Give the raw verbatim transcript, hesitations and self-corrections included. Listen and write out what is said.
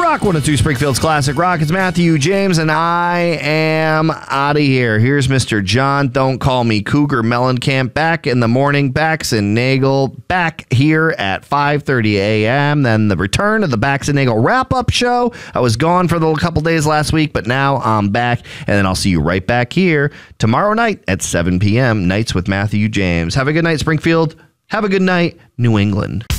Rock one oh two Springfield's Classic Rock. It's Matthew James, and I am out of here. Here's Mister John. Don't call me Cougar Mellencamp. Back in the morning. Bax and Nagel. Back here at five thirty a.m. Then the return of the Bax and Nagel wrap-up show. I was gone for the couple days last week, but now I'm back. And then I'll see you right back here tomorrow night at seven p.m. Nights with Matthew James. Have a good night, Springfield. Have a good night, New England.